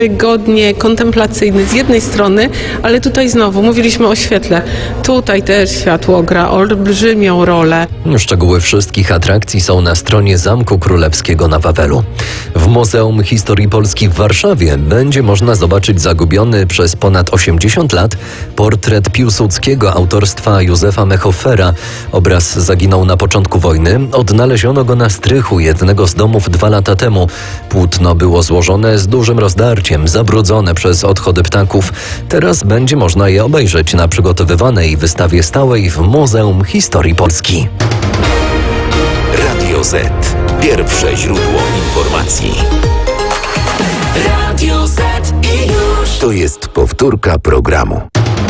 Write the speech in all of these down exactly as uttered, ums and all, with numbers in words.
Godnie kontemplacyjny z jednej strony, ale tutaj znowu mówiliśmy o świetle. Tutaj też światło gra olbrzymią rolę. Szczegóły wszystkich atrakcji są na stronie Zamku Królewskiego na Wawelu. W Muzeum Historii Polski w Warszawie będzie można zobaczyć zagubiony przez ponad osiemdziesiąt lat portret Piłsudskiego autorstwa Józefa Mehoffera. Obraz zaginął na początku wojny. Odnaleziono go na strychu jednego z domów dwa lata temu. Płótno było złożone z dużym rozdarciem, zabrudzone przez odchody ptaków. Teraz będzie można je obejrzeć na przygotowywanej wystawie stałej w Muzeum Historii Polski. Radio Z. Pierwsze źródło informacji. Radio Z i już. To jest powtórka programu.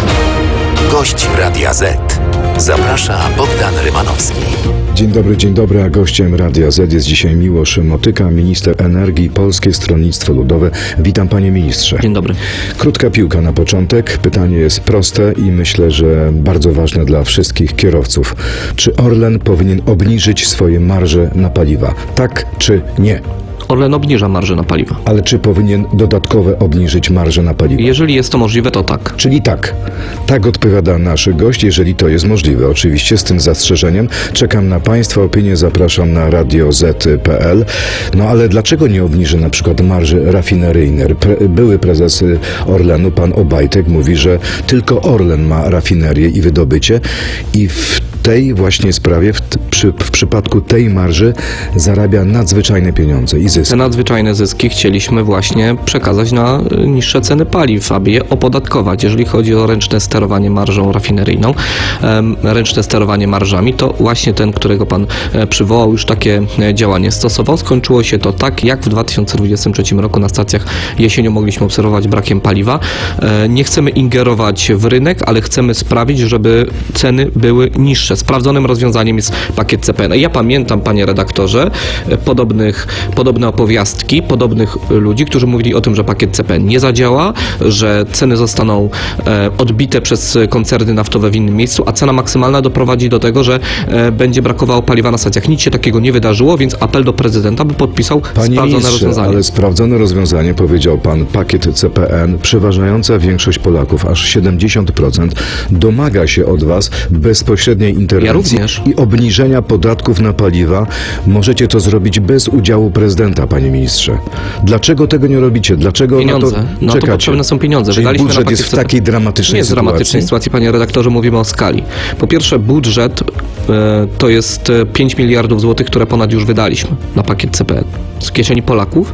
Gość Radia Z. Zaprasza Bogdan Rymanowski. Dzień dobry, dzień dobry, a gościem Radia Z jest dzisiaj Miłosz Motyka, minister energii, Polskie Stronnictwo Ludowe. Witam, panie ministrze. Dzień dobry. Krótka piłka na początek. Pytanie jest proste i myślę, że bardzo ważne dla wszystkich kierowców. Czy Orlen powinien obniżyć swoje marże na paliwa? Tak czy nie? Orlen obniża marże na paliwa. Ale czy powinien dodatkowe obniżyć marże na paliwa? Jeżeli jest to możliwe, to tak. Czyli tak. Tak odpowiada nasz gość, jeżeli to jest możliwe. Oczywiście z tym zastrzeżeniem. Czekam na państwa opinię, zapraszam na radio z kropka p l. No ale dlaczego nie obniży na przykład marży rafineryjnej? Pre- były prezes Orlenu, pan Obajtek, mówi, że tylko Orlen ma rafinerię i wydobycie i w tej właśnie sprawie, w, przy, w przypadku tej marży zarabia nadzwyczajne pieniądze i zyski. Te nadzwyczajne zyski chcieliśmy właśnie przekazać na niższe ceny paliw, aby je opodatkować. Jeżeli chodzi o ręczne sterowanie marżą rafineryjną, um, ręczne sterowanie marżami, to właśnie ten, którego pan e, przywołał, już takie e, działanie stosował. Skończyło się to tak, jak w dwa tysiące dwudziestym trzecim roku na stacjach jesienią mogliśmy obserwować brakiem paliwa. E, nie chcemy ingerować w rynek, ale chcemy sprawić, żeby ceny były niższe. Sprawdzonym rozwiązaniem jest pakiet C P N. Ja pamiętam, panie redaktorze, podobnych, podobne opowiastki, podobnych ludzi, którzy mówili o tym, że pakiet C P N nie zadziała, że ceny zostaną e, odbite przez koncerny naftowe w innym miejscu, a cena maksymalna doprowadzi do tego, że e, będzie brakowało paliwa na stacjach. Nic się takiego nie wydarzyło, więc apel do prezydenta, by podpisał Panie sprawdzone ministrze, rozwiązanie. Ale sprawdzone rozwiązanie, powiedział pan, pakiet C P N, przeważająca większość Polaków, aż siedemdziesiąt procent, domaga się od was bezpośredniej interwencji Ja również. i obniżenia podatków na paliwa. Możecie to zrobić bez udziału prezydenta, panie ministrze. Dlaczego tego nie robicie? Dlaczego Pieniądze. na to No czekacie? to potrzebne są pieniądze. Czyli Wydaliśmy budżet na jest w pakiet C P N. takiej dramatycznej Nie jest sytuacji? dramatycznej sytuacji, panie redaktorze, mówimy o skali. Po pierwsze, budżet e, to jest pięć miliardów złotych, które ponad już wydaliśmy na pakiet C P N z kieszeni Polaków.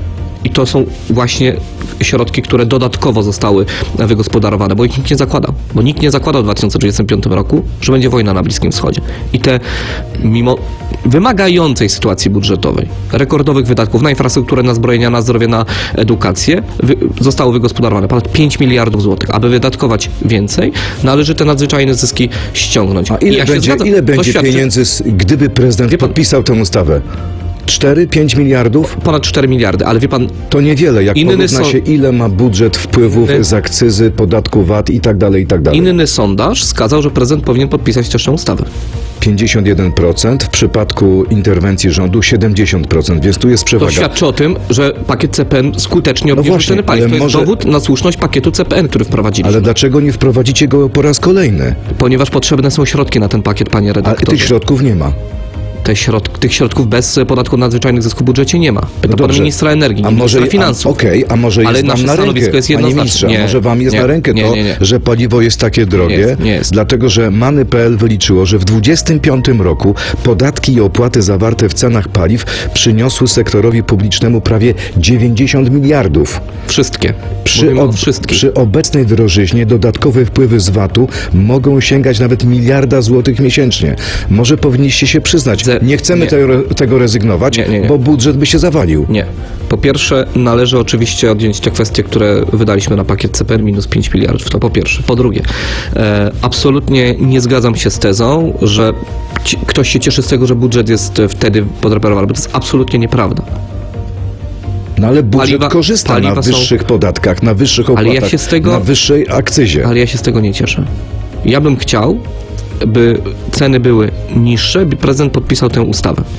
I to są właśnie środki, które dodatkowo zostały wygospodarowane, bo ich nikt nie zakładał. Bo nikt nie zakładał w dwa tysiące dwudziestym piątym roku, że będzie wojna na Bliskim Wschodzie. I te, mimo wymagającej sytuacji budżetowej, rekordowych wydatków na infrastrukturę, na zbrojenia, na zdrowie, na edukację, wy, zostało wygospodarowane ponad pięć miliardów złotych. Aby wydatkować więcej, należy te nadzwyczajne zyski ściągnąć. A ile ja będzie, zgadzam, ile będzie świadczy, pieniędzy, gdyby prezydent Wie pan- podpisał tę ustawę? cztery pięć miliardów? ponad cztery miliardy, ale wie pan, To niewiele, jak Inny porówna są- się, ile ma budżet wpływów Inny- z akcyzy, podatku V A T i tak dalej, i tak dalej. inny sondaż wskazał, że prezydent powinien podpisać też tę ustawę. pięćdziesiąt jeden procent, w przypadku interwencji rządu siedemdziesiąt procent, więc tu jest To przewaga. świadczy o tym, że pakiet C P N skutecznie No obniżył właśnie, ceny paliw. ale To jest może- dowód na słuszność pakietu C P N, który wprowadziliśmy. Ale dlaczego nie wprowadzicie go po raz kolejny? Ponieważ potrzebne są środki na ten pakiet, panie A redaktorze. tych środków nie ma. Te środ... Tych środków bez podatku nadzwyczajnych zysku w budżecie nie ma. Pyta No pan dobrze. ministra energii, A nie może ministra finansów. Okej, a może Ale jest nasze wam na stanowisko rękę, jest panie jednoznaczne. ministrze, Nie, może wam jest nie, na rękę nie, to, nie, nie. że paliwo jest takie drogie, Nie jest, nie jest. dlatego że Many kropka p l wyliczyło, że w dwudziestym piątym roku podatki i opłaty zawarte w cenach paliw przyniosły sektorowi publicznemu prawie dziewięćdziesiąt miliardów. Wszystkie. Przy, Mówimy o ob, wszystkich. przy obecnej drożyźnie dodatkowe wpływy z V A T-u mogą sięgać nawet miliarda złotych miesięcznie. Może powinniście się przyznać, Ze- nie chcemy nie. Tego, tego rezygnować, Nie, nie, nie. bo budżet by się zawalił. Nie. Po pierwsze, należy oczywiście odjąć te kwestie, które wydaliśmy na pakiet C P N, minus pięć miliardów. To po pierwsze. Po drugie, e, absolutnie nie zgadzam się z tezą, że ci, ktoś się cieszy z tego, że budżet jest wtedy podreperowany, bo to jest absolutnie nieprawda. No ale budżet Paliwa- korzysta paliwa na są- wyższych podatkach, na wyższych Ale ja opłatach, się z tego- na wyższej akcyzie. Ale ja się z tego nie cieszę. Ja bym chciał, by ceny były niższe, by prezydent podpisał tę ustawę.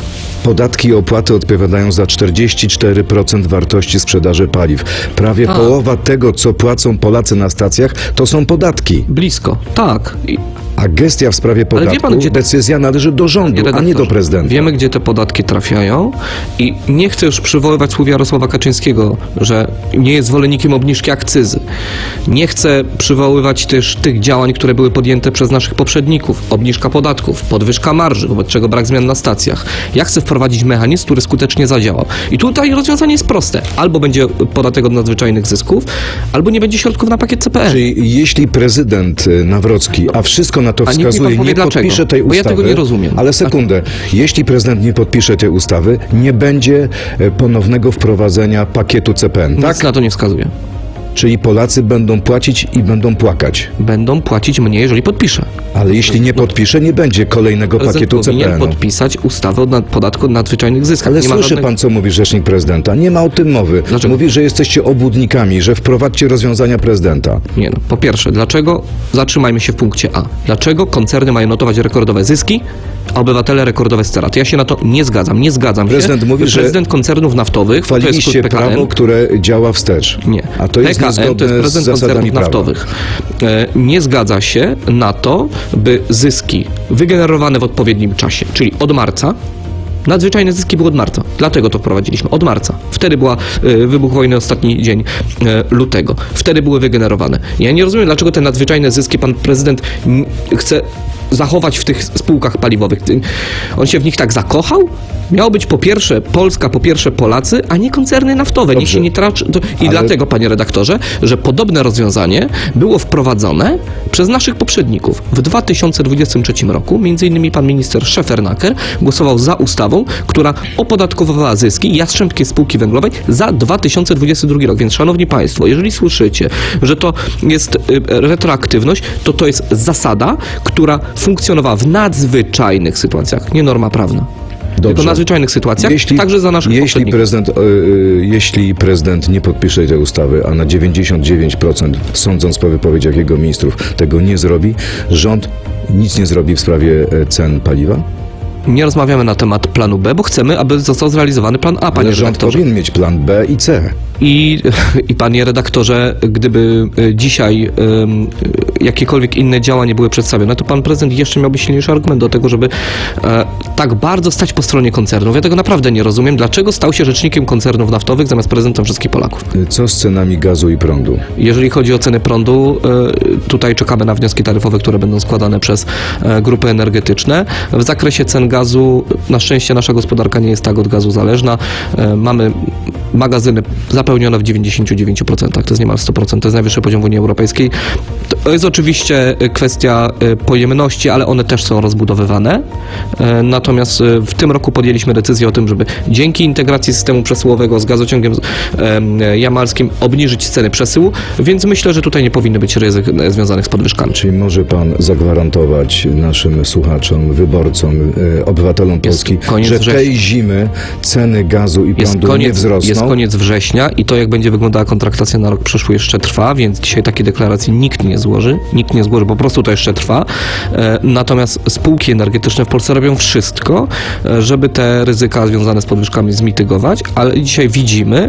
Podatki i opłaty odpowiadają za czterdzieści cztery procent wartości sprzedaży paliw. Prawie A. połowa tego, co płacą Polacy na stacjach, to są podatki. Blisko, tak. I A gestia w sprawie Ale wie podatku, pan, gdzie te- decyzja należy do rządu, a nie do redaktorze, prezydenta. Wiemy, gdzie te podatki trafiają i nie chcę już przywoływać słów Jarosława Kaczyńskiego, że nie jest zwolennikiem obniżki akcyzy. Nie chcę przywoływać też tych działań, które były podjęte przez naszych poprzedników. Obniżka podatków, podwyżka marży, wobec czego brak zmian na stacjach. Ja chcę wprowadzić mechanizm, który skutecznie zadziałał. I tutaj rozwiązanie jest proste. Albo będzie podatek od nadzwyczajnych zysków, albo nie będzie środków na pakiet C P N. Czyli jeśli prezydent y, Nawrocki, a wszystko na to A niech mi pan wskazuje, powie nie dlaczego, podpisze tej bo ja ustawy... tego nie rozumiem. Ale sekundę. Jeśli prezydent nie podpisze tej ustawy, nie będzie e, ponownego wprowadzenia pakietu C P N, Nic tak? na to nie wskazuje. Czyli Polacy będą płacić i będą płakać. Będą płacić mniej, jeżeli podpiszę. Ale jeśli nie podpisze, nie będzie kolejnego Prezydent pakietu C P powinien N. podpisać ustawę o nad, podatku od nadzwyczajnych zyskach. Ale Nie ma słyszy żadnego- pan, co mówi rzecznik prezydenta. Nie ma o tym mowy. Dlaczego? Mówi, że jesteście obłudnikami, że wprowadźcie rozwiązania prezydenta. Nie no. Po pierwsze, dlaczego, zatrzymajmy się w punkcie A, dlaczego koncerny mają notować rekordowe zyski, a obywatele rekordowe straty? Ja się na to nie zgadzam. Nie zgadzam Prezydent się, mówi, że prezydent koncernów naftowych, to jest Chwaliliście P K N, prawo, które działa wstecz. Nie. A to jest P K N to niezgodne jest z prezydent zasadami koncernów prawa. naftowych. E, nie zgadza się na to, by zyski wygenerowane w odpowiednim czasie, czyli od marca, nadzwyczajne zyski były od marca. Dlatego to wprowadziliśmy. Od marca. Wtedy była e, wybuch wojny, ostatni dzień e, lutego. Wtedy były wygenerowane. Ja nie rozumiem, dlaczego te nadzwyczajne zyski pan prezydent n- chce zachować w tych spółkach paliwowych. Ty- On się w nich tak zakochał? Miało być po pierwsze Polska, po pierwsze Polacy, a nie koncerny naftowe. Niech Dobrze. się nie traczy. To... I Ale- dlatego, panie redaktorze, że podobne rozwiązanie było wprowadzone przez naszych poprzedników. W dwa tysiące dwudziestym trzecim roku, między innymi pan minister Szefernaker głosował za ustawą, która opodatkowywała zyski Jastrzębskiej Spółki Węglowej za dwa tysiące dwudziesty drugi rok. Więc, szanowni państwo, jeżeli słyszycie, że to jest y, retroaktywność, to to jest zasada, która funkcjonowała w nadzwyczajnych sytuacjach, nie norma prawna. Tylko w nadzwyczajnych sytuacjach, także za naszych jeśli poprzedników. prezydent, y, y, jeśli prezydent nie podpisze tej ustawy, a na dziewięćdziesiąt dziewięć procent, sądząc po wypowiedziach jego ministrów, tego nie zrobi, rząd nic nie zrobi w sprawie e, cen paliwa? Nie rozmawiamy na temat planu B, bo chcemy, aby został zrealizowany plan A, panie Ale rząd redaktorze. powinien mieć plan B i C. I, I panie redaktorze, gdyby e, dzisiaj em, jakiekolwiek inne działania były przedstawione, to pan prezydent jeszcze miałby silniejszy argument do tego, żeby e, tak bardzo stać po stronie koncernów. Ja tego naprawdę nie rozumiem. Dlaczego stał się rzecznikiem koncernów naftowych zamiast prezydentem wszystkich Polaków? Y, Co z cenami gazu i prądu? Jeżeli chodzi o ceny prądu, e, tutaj czekamy na wnioski taryfowe, które będą składane przez e, grupy energetyczne. W zakresie cen gazu, na szczęście nasza gospodarka nie jest tak od gazu zależna. E, Mamy magazyny zapełnione w dziewięćdziesiąt dziewięć procent. To jest niemal sto procent. To jest najwyższy poziom w Unii Europejskiej. To jest oczywiście kwestia e, pojemności, ale one też są rozbudowywane. E, Natomiast e, w tym roku podjęliśmy decyzję o tym, żeby dzięki integracji systemu przesyłowego z gazociągiem e, jamalskim obniżyć ceny przesyłu, więc myślę, że tutaj nie powinny być ryzyk e, związanych z podwyżkami. Czyli może pan zagwarantować naszym słuchaczom, wyborcom, y, obywatelom Polski, koniec że września. tej zimy ceny gazu i Jest prądu nie koniec, wzrosną? jest koniec września i to, jak będzie wyglądała kontraktacja na rok przyszły, jeszcze trwa, więc dzisiaj takiej deklaracji nikt nie złoży. Nikt nie złoży, po prostu to jeszcze trwa. E, Natomiast spółki energetyczne w Polsce robią wszystko, e, żeby te ryzyka związane z podwyżkami zmitygować, ale dzisiaj widzimy,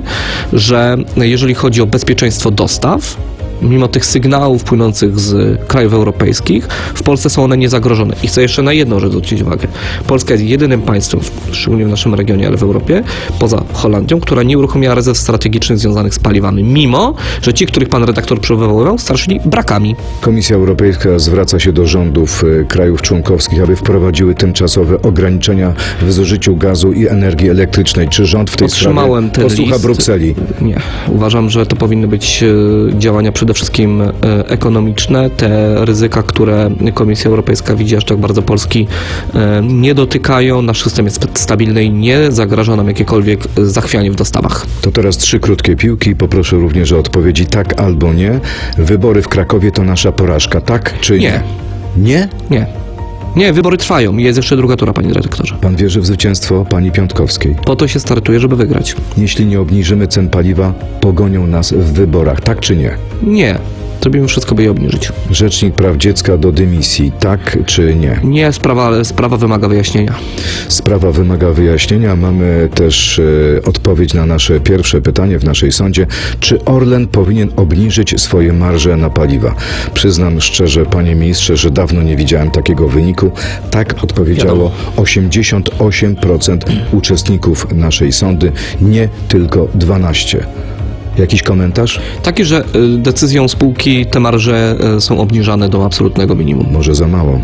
że jeżeli chodzi o bezpieczeństwo dostaw, mimo tych sygnałów płynących z krajów europejskich, w Polsce są one niezagrożone. I chcę jeszcze na jedną rzecz zwrócić uwagę. Polska jest jedynym państwem, szczególnie w naszym regionie, ale w Europie, poza Holandią, która nie uruchomiła rezerw strategicznych związanych z paliwami, mimo że ci, których pan redaktor przywoływał, straszyli brakami. Komisja Europejska zwraca się do rządów y, krajów członkowskich, aby wprowadziły tymczasowe ograniczenia w zużyciu gazu i energii elektrycznej. Czy rząd w tej Otrzymałem sprawie ten posłucha list. Brukseli? Nie. Uważam, że to powinny być e, działania przede wszystkim e, ekonomiczne. Te ryzyka, które Komisja Europejska widzi, aż tak bardzo Polski e, nie dotykają. Nasz system jest stabilny i nie zagraża nam jakiekolwiek zachwianie w dostawach. To teraz trzy krótkie piłki. Poproszę również o odpowiedzi tak albo nie. Wybory w Krakowie to nasza porażka, tak czy nie? Nie. Nie? Nie. Nie, wybory trwają i jest jeszcze druga tura, panie dyrektorze. Pan wierzy w zwycięstwo pani Piątkowskiej. Po to się startuje, żeby wygrać. Jeśli nie obniżymy cen paliwa, pogonią nas w wyborach, tak czy nie? Nie. Zrobimy wszystko, by je obniżyć. Rzecznik Praw Dziecka do dymisji, tak czy nie? Nie, sprawa, sprawa wymaga wyjaśnienia. Sprawa wymaga wyjaśnienia. Mamy też e, odpowiedź na nasze pierwsze pytanie w naszej sądzie. Czy Orlen powinien obniżyć swoje marże na paliwa? Przyznam szczerze, panie ministrze, że dawno nie widziałem takiego wyniku. Tak odpowiedziało osiemdziesiąt osiem procent uczestników naszej sądy, nie tylko dwanaście procent. Jakiś komentarz? Taki, że y, decyzją spółki te marże y, są obniżane do absolutnego minimum. Może za mało.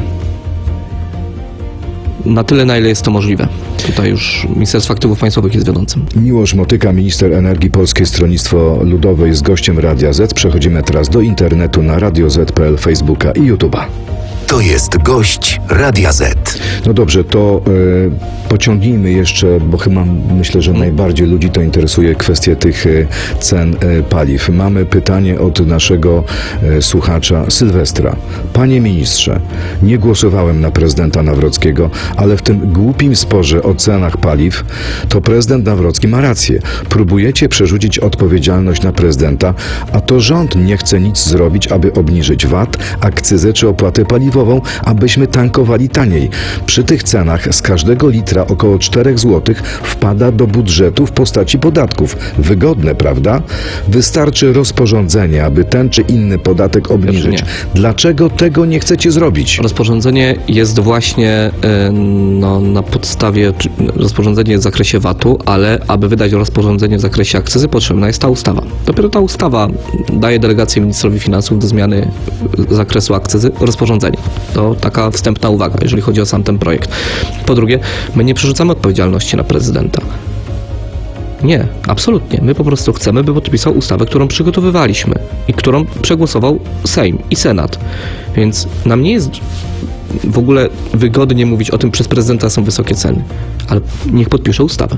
Na tyle, na ile jest to możliwe. Tutaj już Ministerstwo Aktywów Państwowych jest wiodącym. Miłosz Motyka, minister energii, Polskie Stronnictwo Ludowe, jest gościem Radia Z. Przechodzimy teraz do internetu na radio zet kropka pe el, Facebooka i YouTube'a. To jest gość Radia Z. No dobrze, to e, pociągnijmy jeszcze, bo chyba myślę, że najbardziej ludzi to interesuje kwestia tych e, cen e, paliw. Mamy pytanie od naszego e, słuchacza Sylwestra. Panie ministrze, nie głosowałem na prezydenta Nawrockiego, ale w tym głupim sporze o cenach paliw to prezydent Nawrocki ma rację. Próbujecie przerzucić odpowiedzialność na prezydenta, a to rząd nie chce nic zrobić, aby obniżyć V A T, akcyzę czy opłatę paliwową, abyśmy tankowali taniej. Przy tych cenach z każdego litra około cztery złote wpada do budżetu w postaci podatków. Wygodne, prawda? Wystarczy rozporządzenie, aby ten czy inny podatek obniżyć. Nie. Dlaczego tego nie chcecie zrobić? Rozporządzenie jest właśnie y, no, na podstawie, czy- rozporządzenie jest w zakresie V A T-u, ale aby wydać rozporządzenie w zakresie akcyzy, potrzebna jest ta ustawa. Dopiero ta ustawa daje delegację ministrowi finansów do zmiany y, zakresu akcyzy rozporządzenia. To taka wstępna uwaga, jeżeli chodzi o sam ten projekt. Po drugie, my nie przerzucamy odpowiedzialności na prezydenta. Nie, absolutnie. My po prostu chcemy, by podpisał ustawę, którą przygotowywaliśmy i którą przegłosował Sejm i Senat. Więc nam nie jest w ogóle wygodnie mówić o tym, przez prezydenta są wysokie ceny, ale niech podpisze ustawę.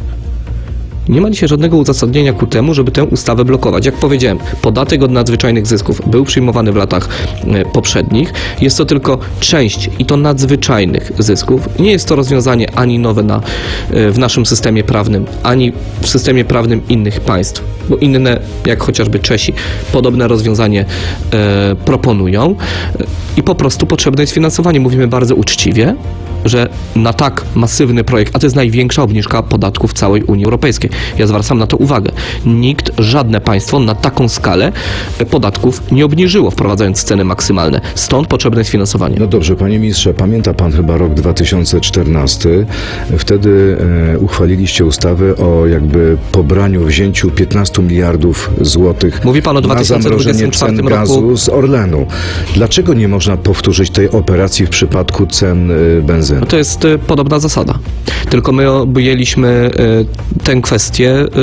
Nie ma dzisiaj żadnego uzasadnienia ku temu, żeby tę ustawę blokować. Jak powiedziałem, podatek od nadzwyczajnych zysków był przyjmowany w latach e, poprzednich. Jest to tylko część i to nadzwyczajnych zysków. Nie jest to rozwiązanie ani nowe na, e, w naszym systemie prawnym, ani w systemie prawnym innych państw, bo inne, jak chociażby Czesi, podobne rozwiązanie e, proponują e, i po prostu potrzebne jest finansowanie. Mówimy bardzo uczciwie, że na tak masywny projekt, a to jest największa obniżka podatków w całej Unii Europejskiej. Ja zwracam na to uwagę. Nikt, żadne państwo na taką skalę podatków nie obniżyło, wprowadzając ceny maksymalne. Stąd potrzebne jest finansowanie. No dobrze, panie ministrze, pamięta pan chyba rok dwa tysiące czternasty. Wtedy e, uchwaliliście ustawę o jakby pobraniu, wzięciu piętnastu miliardów złotych Mówi pan o dwa na tysiące zamrożenie dwudziestym czwartym cen roku. gazu z Orlenu. Dlaczego nie można powtórzyć tej operacji w przypadku cen e, benzyny? No to jest y, podobna zasada. Tylko my objęliśmy y, tę kwestię y,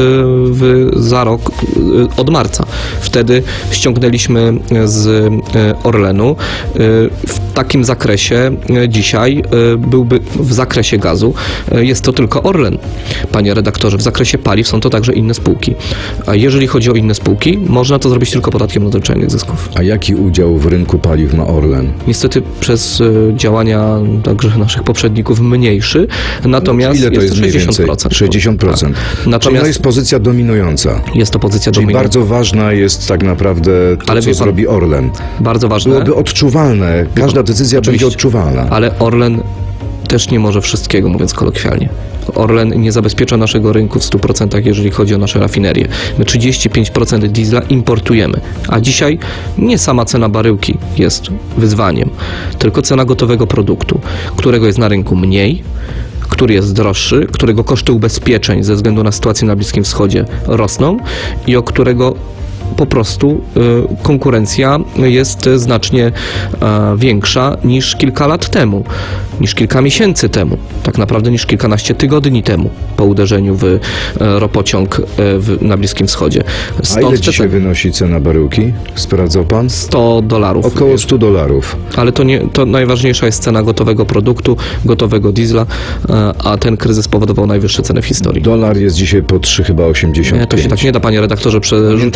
w, za rok y, od marca. Wtedy ściągnęliśmy z y, Orlenu. Y, w takim zakresie y, dzisiaj y, byłby w zakresie gazu y, jest to tylko Orlen. Panie redaktorze, w zakresie paliw są to także inne spółki. A jeżeli chodzi o inne spółki, można to zrobić tylko podatkiem nadzwyczajnych zysków. A jaki udział w rynku paliw ma Orlen? Niestety przez y, działania także naszych poprzedników mniejszy, natomiast Ile to jest mniej sześćdziesiąt więcej? procent. sześćdziesiąt procent. Tak. Czyli Natomiast to jest pozycja dominująca. jest to pozycja Czyli dominująca. bardzo ważna jest tak naprawdę to, Ale co wie pan- zrobi Orlen. Bardzo ważne, Byłoby odczuwalne. Każda decyzja Oczywiście. będzie odczuwalna. ale Orlen też nie może wszystkiego, mówiąc kolokwialnie. Orlen nie zabezpiecza naszego rynku w stu procentach, jeżeli chodzi o nasze rafinerie. My trzydzieści pięć procent diesla importujemy, a dzisiaj nie sama cena baryłki jest wyzwaniem, tylko cena gotowego produktu, którego jest na rynku mniej, który jest droższy, którego koszty ubezpieczeń ze względu na sytuację na Bliskim Wschodzie rosną i o którego po prostu y, konkurencja jest y, znacznie y, większa niż kilka lat temu, niż kilka miesięcy temu, tak naprawdę niż kilkanaście tygodni temu po uderzeniu w y, ropociąg y, w, na Bliskim Wschodzie. A Stąd ile te dzisiaj ceny. wynosi cena baryłki? Sprawdzał pan? sto dolarów. Około stu dolarów. Ale to, nie, to najważniejsza jest cena gotowego produktu, gotowego diesla, y, a ten kryzys spowodował najwyższe ceny w historii. Dolar jest dzisiaj po trzy chyba osiemdziesiąt Nie, pięć. to się tak nie da, panie redaktorze, przerzucić. Pamięta pan, że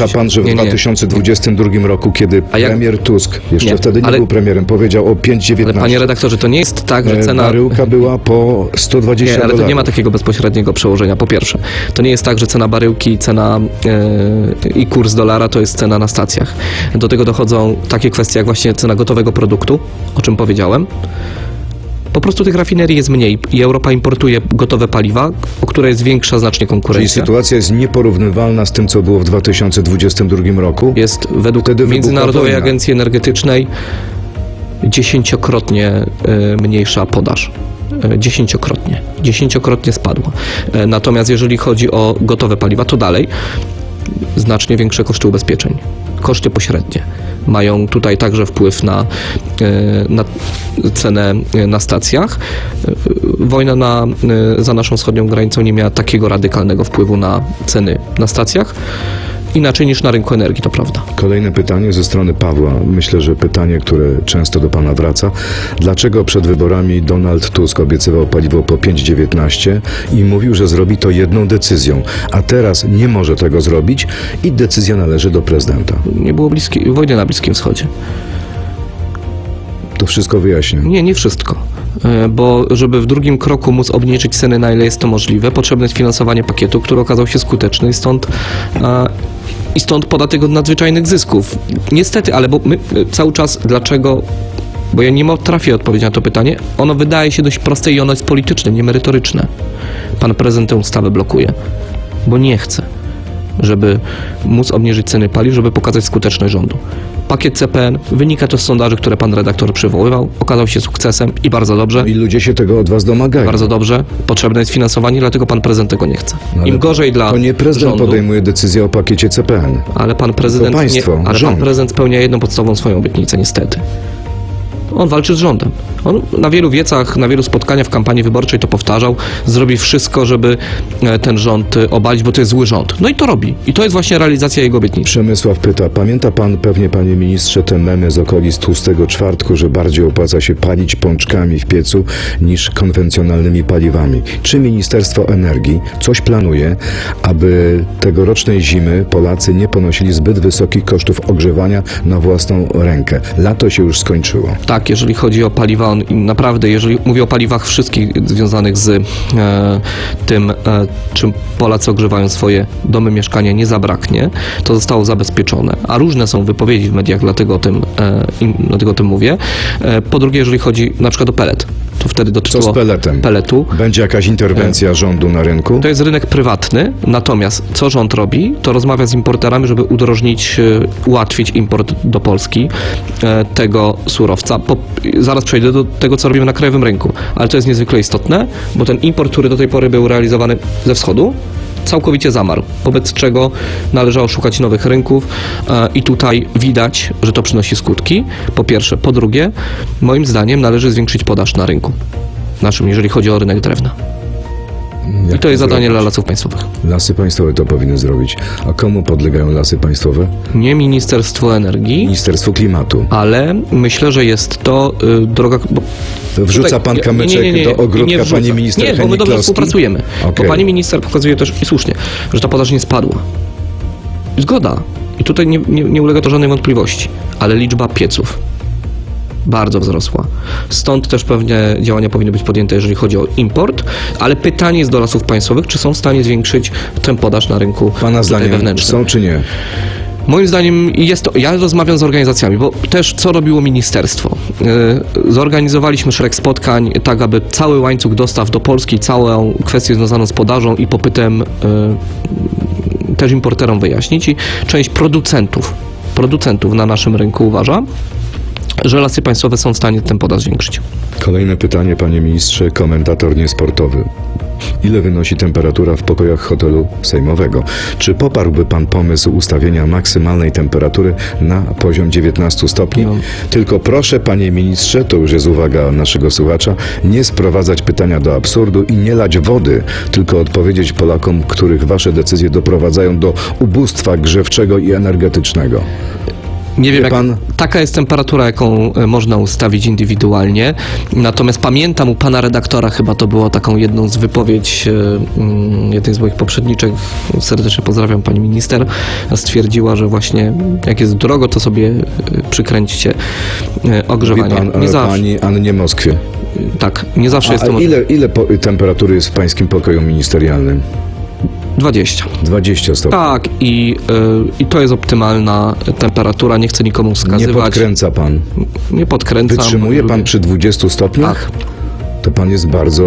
w Nie, nie, nie. dwa tysiące dwudziestym drugim roku, kiedy A jak- premier Tusk, jeszcze Nie, wtedy nie ale- był premierem, powiedział o pięć Ale dziewiętnaście. panie redaktorze, to nie jest tak, że E, cena... Baryłka była po sto dwadzieścia Nie, ale to dolarów. nie ma takiego bezpośredniego przełożenia. Po pierwsze, to nie jest tak, że cena baryłki, cena e, i kurs dolara to jest cena na stacjach. Do tego dochodzą takie kwestie jak właśnie cena gotowego produktu, o czym powiedziałem. Po prostu tych rafinerii jest mniej i Europa importuje gotowe paliwa, o które jest większa znacznie Czyli konkurencja. sytuacja jest nieporównywalna z tym, co było w dwa tysiące dwudziestym drugim roku? Jest według Wtedy wybuchła Międzynarodowej wojna. Agencji Energetycznej dziesięciokrotnie e, mniejsza podaż. E, Dziesięciokrotnie. Dziesięciokrotnie spadła. E, Natomiast jeżeli chodzi o gotowe paliwa, to dalej znacznie większe koszty ubezpieczeń. Koszty pośrednie mają tutaj także wpływ na, e, na cenę e, na stacjach. E, Wojna na, e, za naszą wschodnią granicą nie miała takiego radykalnego wpływu na ceny na stacjach. Inaczej niż na rynku energii, to prawda. Kolejne pytanie ze strony Pawła. Myślę, że pytanie, które często do pana wraca. Dlaczego przed wyborami Donald Tusk obiecywał paliwo po pięć dziewiętnaście i mówił, że zrobi to jedną decyzją, a teraz nie może tego zrobić i decyzja należy do prezydenta? Nie było bliskiej, wojny na Bliskim Wschodzie. To wszystko wyjaśnię. Nie, nie wszystko. E, Bo żeby w drugim kroku móc obniżyć ceny, na ile jest to możliwe, potrzebne jest finansowanie pakietu, który okazał się skuteczny i stąd, e, i stąd podatek od nadzwyczajnych zysków. Niestety, ale bo my e, cały czas, dlaczego, bo ja nie potrafię odpowiedzieć na to pytanie, ono wydaje się dość proste i ono jest polityczne, nie merytoryczne. Pan prezydent tę ustawę blokuje, bo nie chce, żeby móc obniżyć ceny paliw, żeby pokazać skuteczność rządu. Pakiet C P N, wynika to z sondaży, które pan redaktor przywoływał, okazał się sukcesem i bardzo dobrze. I ludzie się tego od was domagają. Bardzo dobrze. Potrzebne jest finansowanie, dlatego pan prezydent tego nie chce. No ale Im gorzej dla To nie prezydent rządu, podejmuje decyzję o pakiecie C P N. ale pan prezydent To państwo, nie, ale rząd. pan prezydent spełnia jedną podstawową swoją obietnicę, niestety. On walczy z rządem. On na wielu wiecach, na wielu spotkaniach w kampanii wyborczej to powtarzał. Zrobi wszystko, żeby e, ten rząd e, obalić, bo to jest zły rząd. No i to robi. I to jest właśnie realizacja jego obietnicy. Przemysław pyta, pamięta pan pewnie, panie ministrze, te memy z okolic tłustego czwartku, że bardziej opłaca się palić pączkami w piecu niż konwencjonalnymi paliwami. Czy Ministerstwo Energii coś planuje, aby tegorocznej zimy Polacy nie ponosili zbyt wysokich kosztów ogrzewania na własną rękę? Lato się już skończyło. Tak, jeżeli chodzi o paliwa, on naprawdę, jeżeli mówię o paliwach wszystkich związanych z e, tym, e, czym Polacy ogrzewają swoje domy, mieszkania, nie zabraknie, to zostało zabezpieczone. A różne są wypowiedzi w mediach, dlatego o tym, e, im, dlatego o tym mówię. E, po drugie, jeżeli chodzi na przykład o pelet, to wtedy Co dotyczyło z peletem? peletu. Będzie jakaś interwencja rządu na rynku? To jest rynek prywatny, natomiast co rząd robi, to rozmawia z importerami, żeby udrożnić, e, ułatwić import do Polski e, tego surowca. Po, zaraz przejdę do tego, co robimy na krajowym rynku, ale to jest niezwykle istotne, bo ten import, który do tej pory był realizowany ze wschodu, całkowicie zamarł, wobec czego należało szukać nowych rynków e, i tutaj widać, że to przynosi skutki, po pierwsze. Po drugie, moim zdaniem należy zwiększyć podaż na rynku naszym, jeżeli chodzi o rynek drewna. Jak I to jest zadanie zrobić? dla Lasów Państwowych. Lasy państwowe to powinny zrobić. A komu podlegają lasy państwowe? Nie Ministerstwo Energii, Ministerstwo Klimatu. ale myślę, że jest to y, droga... Bo Wrzuca tutaj- pan nie- kamyczek nie, nie, nie, do ogródka nie wrzucam. pani minister Nie, bo my Henning dobrze Kloski? współpracujemy. Bo Okej. pani minister pokazuje też, i słusznie, że ta podaż nie spadła. Zgoda. I tutaj nie, nie, nie ulega to żadnej wątpliwości. Ale liczba pieców bardzo wzrosła. Stąd też pewnie działania powinny być podjęte, jeżeli chodzi o import, ale pytanie jest do Lasów Państwowych, czy są w stanie zwiększyć tę podaż na rynku Pana tutaj zdaniem wewnętrznym. są czy nie? Moim zdaniem jest to, ja rozmawiam z organizacjami, bo też co robiło ministerstwo? Yy, Zorganizowaliśmy szereg spotkań, tak aby cały łańcuch dostaw do Polski, całą kwestię związaną z podażą i popytem yy, też importerom wyjaśnić i część producentów, producentów na naszym rynku uważa, że Lasy Państwowe są w stanie ten podaż zwiększyć. Kolejne pytanie, panie ministrze, komentator niesportowy. Ile wynosi temperatura w pokojach hotelu sejmowego? Czy poparłby pan pomysł ustawienia maksymalnej temperatury na poziom dziewiętnaście stopni? No. Tylko proszę, panie ministrze, to już jest uwaga naszego słuchacza, nie sprowadzać pytania do absurdu i nie lać wody, tylko odpowiedzieć Polakom, których wasze decyzje doprowadzają do ubóstwa grzewczego i energetycznego. Nie wiem, Wie jak, pan- taka jest temperatura, jaką e, można ustawić indywidualnie. Natomiast pamiętam u pana redaktora, chyba to było taką jedną z wypowiedź e, mm, jednej z moich poprzedniczek, serdecznie pozdrawiam pani minister, stwierdziła, że właśnie jak jest drogo, to sobie e, przykręćcie e, Wie ogrzewanie. pan nie e, zawsze, pani Annie Moskwie. tak, nie zawsze A jest to możliwe. ile, ile po, temperatury jest w pańskim pokoju ministerialnym? dwadzieścia. dwadzieścia stopni. Tak, i, y, i to jest optymalna temperatura. Nie chcę nikomu Nie wskazywać. podkręca pan. Nie podkręcam. Wytrzymuje pan przy dwudziestu stopniach? Tak. To pan jest bardzo...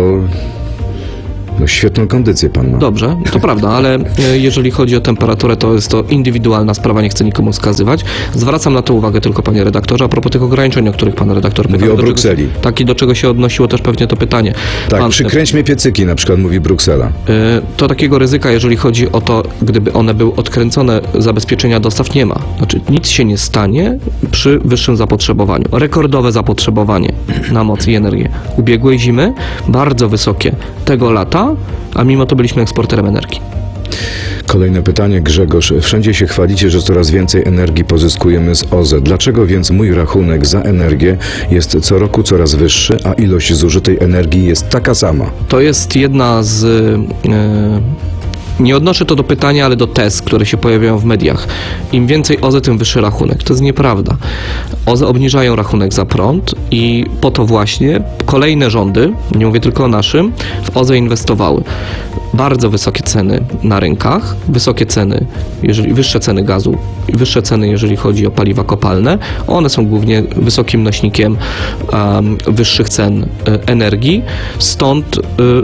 No, świetną kondycję pan ma. Dobrze, to prawda, ale e, jeżeli chodzi o temperaturę, to jest to indywidualna sprawa, nie chcę nikomu wskazywać. Zwracam na to uwagę tylko, panie redaktorze, a propos tych ograniczeń, o których pan redaktor Mówię pytał, o do czego- Brukseli. Tak, i do czego się odnosiło też pewnie to pytanie. Tak, Pan- przykręćmy piecyki, na przykład mówi Bruksela. e, To takiego ryzyka, jeżeli chodzi o to, gdyby one były odkręcone, zabezpieczenia dostaw nie ma. Znaczy nic się nie stanie przy wyższym zapotrzebowaniu. Rekordowe zapotrzebowanie na moc i energię ubiegłej zimy, bardzo wysokie tego lata, a mimo to byliśmy eksporterem energii. Kolejne pytanie, Grzegorz. Wszędzie się chwalicie, że coraz więcej energii pozyskujemy z O Z E. Dlaczego więc mój rachunek za energię jest co roku coraz wyższy, a ilość zużytej energii jest taka sama? To jest jedna z... E, nie odnoszę to do pytania, ale do tez, które się pojawiają w mediach. Im więcej O Z E, tym wyższy rachunek. To jest nieprawda. O Z E obniżają rachunek za prąd i po to właśnie kolejne rządy, nie mówię tylko o naszym, w O Z E inwestowały. Bardzo wysokie ceny na rynkach, wysokie ceny, jeżeli, wyższe ceny gazu i wyższe ceny, jeżeli chodzi o paliwa kopalne. One są głównie wysokim nośnikiem um, wyższych cen y, energii. Stąd y,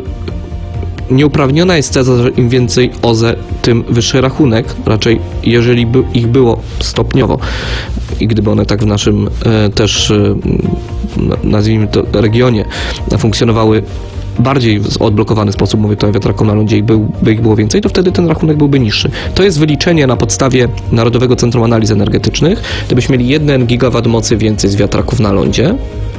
nieuprawniona jest teza, że im więcej O Z E, tym wyższy rachunek. Raczej, jeżeli by ich było stopniowo i gdyby one tak w naszym e, też, e, nazwijmy to, regionie funkcjonowały bardziej w odblokowany sposób, mówię to o wiatraku na lądzie i był, by ich było więcej, to wtedy ten rachunek byłby niższy. To jest wyliczenie na podstawie Narodowego Centrum Analiz Energetycznych. Gdybyśmy mieli jeden gigawat mocy więcej z wiatraków na lądzie,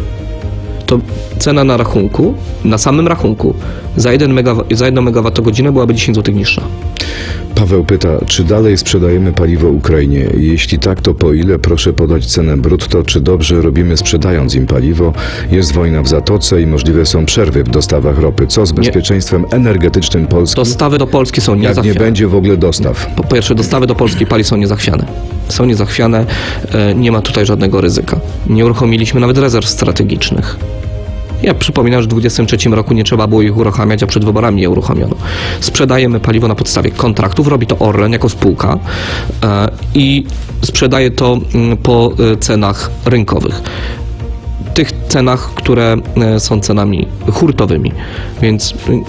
to cena na rachunku, na samym rachunku za jeden megawa- za jedną megawattogodzinę byłaby dziesięć złotych niższa. Paweł pyta, czy dalej sprzedajemy paliwo Ukrainie? Jeśli tak, to po ile? Proszę podać cenę brutto. Czy dobrze robimy sprzedając im paliwo? Jest wojna w Zatoce i możliwe są przerwy w dostawach ropy. Co z bezpieczeństwem energetycznym Polski? Dostawy do Polski są Jak nie niezachwiane. będzie w ogóle dostaw? Po pierwsze, dostawy do Polski paliw są niezachwiane. Są niezachwiane, e, nie ma tutaj żadnego ryzyka. Nie uruchomiliśmy nawet rezerw strategicznych. Ja przypominam, że w dwudziestym trzecim roku nie trzeba było ich uruchamiać, a przed wyborami je uruchomiono. Sprzedajemy paliwo na podstawie kontraktów, robi to Orlen jako spółka e, i sprzedaje to mm, po e, cenach rynkowych. Tych cenach, które e, są cenami hurtowymi, więc mm,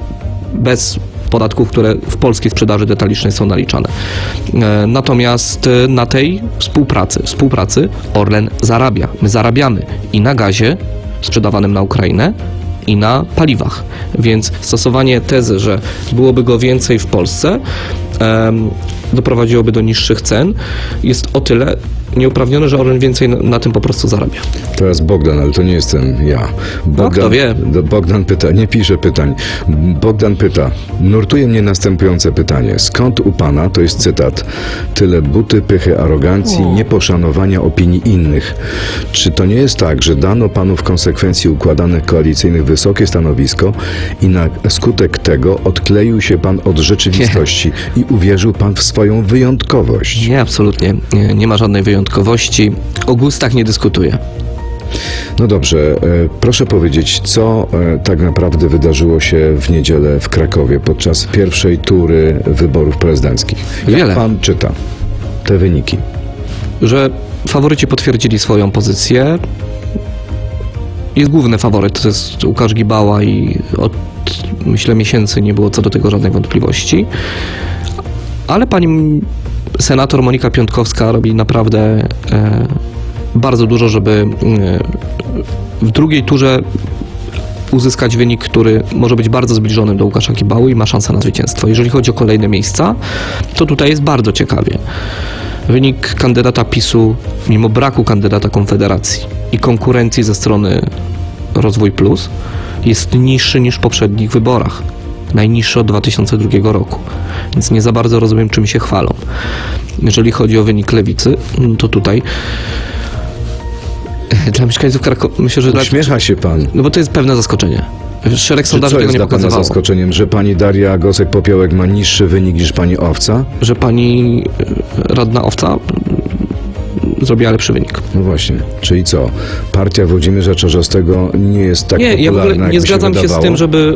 bez podatków, które w polskiej sprzedaży detalicznej są naliczane. E, Natomiast e, na tej współpracy, współpracy Orlen zarabia. My zarabiamy i na gazie sprzedawanym na Ukrainę i na paliwach. Więc stosowanie tezy, że byłoby go więcej w Polsce, em, doprowadziłoby do niższych cen, jest o tyle nieuprawnione, że Orlen więcej na, na tym po prostu zarabia. Teraz Bogdan, ale to nie jestem ja. Bogdan, kto wie? Bogdan pyta, nie pisze pytań. Bogdan pyta, nurtuje mnie następujące pytanie. Skąd u pana, to jest cytat, tyle buty, pychy, arogancji, nieposzanowania opinii innych? Czy to nie jest tak, że dano panu w konsekwencji układanych koalicyjnych wysokie stanowisko i na skutek tego odkleił się pan od rzeczywistości i uwierzył pan w swoją wyjątkowość? Nie, absolutnie. Nie, nie ma żadnej wyjątkowości. O gustach nie dyskutuję. No dobrze, e, proszę powiedzieć, co e, tak naprawdę wydarzyło się w niedzielę w Krakowie podczas pierwszej tury wyborów prezydenckich? Jak Wiele. pan czyta te wyniki? Że faworyci potwierdzili swoją pozycję. Jest główny faworyt, to jest Łukasz Gibała i od, myślę, miesięcy nie było co do tego żadnej wątpliwości. Ale pani senator Monika Piątkowska robi naprawdę e, bardzo dużo, żeby e, w drugiej turze uzyskać wynik, który może być bardzo zbliżony do Łukasza Gibały i ma szansę na zwycięstwo. Jeżeli chodzi o kolejne miejsca, to tutaj jest bardzo ciekawie. Wynik kandydata PiSu, mimo braku kandydata Konfederacji i konkurencji ze strony Rozwój Plus, jest niższy niż w poprzednich wyborach. Najniższy od dwa tysiące drugiego roku. Więc nie za bardzo rozumiem, czym się chwalą. Jeżeli chodzi o wynik Lewicy, to tutaj dla mieszkańców Krakowa, myślę, że... Uśmiecha dla... się pan. No bo to jest pewne zaskoczenie. Szereg Czy sondaży co tego jest nie dla pana pokazywało. zaskoczeniem, że pani Daria Gosek-Popiołek ma niższy wynik niż pani Owca? Że pani radna Owca zrobiła lepszy wynik. No właśnie. Czyli co? Partia Włodzimierza Czarzastego nie jest tak nie, popularna, ja w ogóle jakby nie zgadzam się, wydawało? z tym, żeby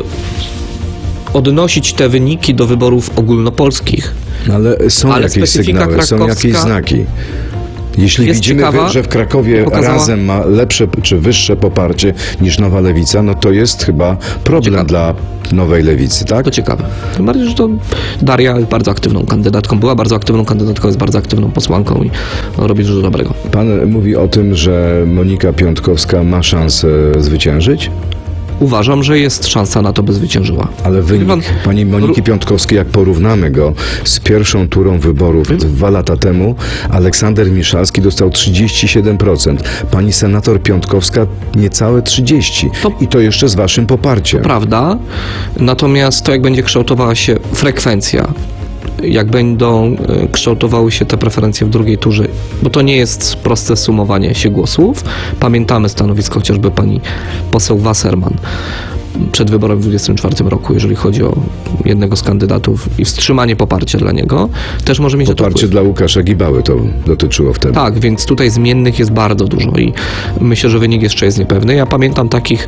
odnosić te wyniki do wyborów ogólnopolskich. Ale są Ale jakieś specyfika sygnały, są krakowska jakieś znaki. Jeśli jest widzimy, ciekawa, że w Krakowie pokazała- Razem ma lepsze czy wyższe poparcie niż Nowa Lewica, no to jest chyba problem Ciekawe. dla Nowej Lewicy, tak? To ciekawe. Tym bardziej, że to Daria jest bardzo aktywną kandydatką, była bardzo aktywną kandydatką, jest bardzo aktywną posłanką i robi dużo dobrego. Pan mówi o tym, że Monika Piątkowska ma szansę zwyciężyć? Uważam, że jest szansa na to, by zwyciężyła. Ale wynik Pan- pani Moniki Piątkowskiej, jak porównamy go z pierwszą turą wyborów dwa lata temu, Aleksander Miszalski dostał trzydzieści siedem procent, pani senator Piątkowska niecałe trzydzieści procent. To- I to jeszcze z waszym poparciem. Prawda, natomiast to, jak będzie kształtowała się frekwencja, jak będą e, kształtowały się te preferencje w drugiej turze, bo to nie jest proste sumowanie się głosów. Pamiętamy stanowisko chociażby pani poseł Wasserman przed wyborem w dwudziestym czwartym roku, jeżeli chodzi o jednego z kandydatów i wstrzymanie poparcia dla niego, też może mieć na to Poparcie wpływ. dla Łukasza Gibały to dotyczyło wtedy. Tak, więc tutaj zmiennych jest bardzo dużo i myślę, że wynik jeszcze jest niepewny. Ja pamiętam takich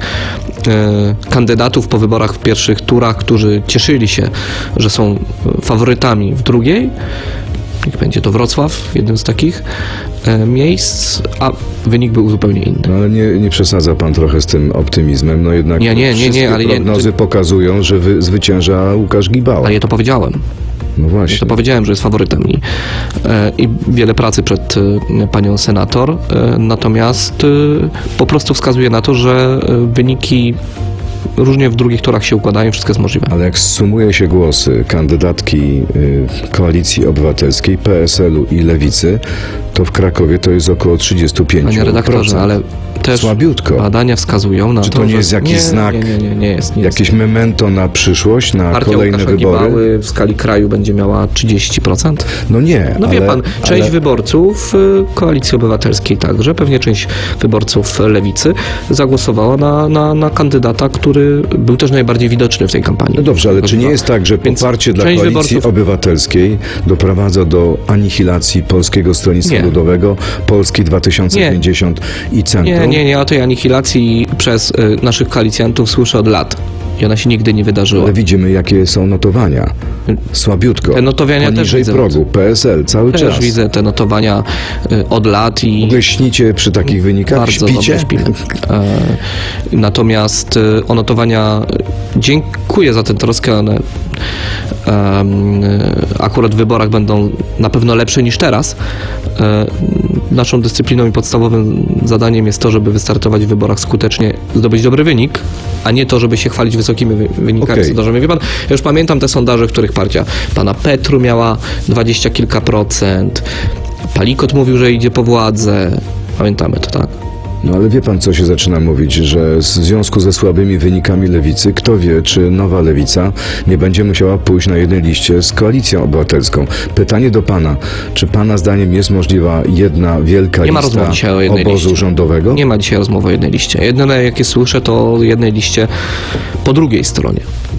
e, kandydatów po wyborach w pierwszych turach, którzy cieszyli się, że są faworytami w drugiej. Niech będzie to Wrocław, jednym z takich e, miejsc, a wynik był zupełnie inny. No ale nie, nie przesadza pan trochę z tym optymizmem, no jednak Nie, nie, nie, nie, wszystkie ale nie- prognozy pokazują, że wy, zwycięża Łukasz Gibała. Ale ja to powiedziałem. No Ja właśnie. to powiedziałem, że jest faworytem i, e, i wiele pracy przed e, panią senator, e, natomiast e, po prostu wskazuje na to, że e, wyniki różnie w drugich turach się układają, wszystko jest możliwe. Ale jak sumuje się głosy kandydatki y, Koalicji Obywatelskiej, P S L-u i Lewicy, to w Krakowie to jest około trzydzieści pięć procent. Panie redaktorze, ale też Słabiutko. badania wskazują na Czy to, to nie że... jest jakiś nie, znak, Nie, nie, nie, nie jest. Nie jest. Jakieś memento na przyszłość, na Partia kolejne Łukasza wybory? Gibały w skali kraju będzie miała trzydzieści procent. No nie, No ale, wie pan, część ale, wyborców y, Koalicji Obywatelskiej także, pewnie część wyborców Lewicy zagłosowała na, na, na kandydata, który był też najbardziej widoczny w tej kampanii. No dobrze, ale czy nie jest tak, że Więc poparcie dla część Koalicji wyborców- Obywatelskiej doprowadza do anihilacji Polskiego Stronnictwa Nie. Ludowego, Polski dwa tysiące pięćdziesiąt i Centrum? Nie, nie, nie, o tej anihilacji przez y, naszych koalicjantów słyszę od lat i ona się nigdy nie wydarzyła. Ale widzimy, jakie są notowania. Słabiutko. Te notowania też Poniżej widzę. progu. P S L cały Też czas. widzę te notowania y, od lat i W ogóle śnicie przy takich wynikach? bardzo Śpicie? dobrze śpimy. E, natomiast e, o notowania e, dziękuję za tę troskę. One em, e, akurat w wyborach będą na pewno lepsze niż teraz. E, naszą dyscypliną i podstawowym zadaniem jest to, żeby wystartować w wyborach skutecznie, zdobyć dobry wynik, a nie to, żeby się chwalić wysokimi wy- wynikami Okej. sondażowymi. Wie pan, ja już pamiętam te sondaże, w których partia pana Petru miała dwadzieścia kilka procent, Palikot mówił, że idzie po władzę. Pamiętamy to, tak? No ale wie pan, co się zaczyna mówić, że w związku ze słabymi wynikami Lewicy, kto wie, czy Nowa Lewica nie będzie musiała pójść na jednej liście z Koalicją Obywatelską. Pytanie do pana, czy pana zdaniem jest możliwa jedna wielka Nie ma lista rozmowy dzisiaj o jednej obozu liście. rządowego? Nie ma dzisiaj rozmowy o jednej liście. Jedyne, jakie słyszę, to o jednej liście po drugiej stronie.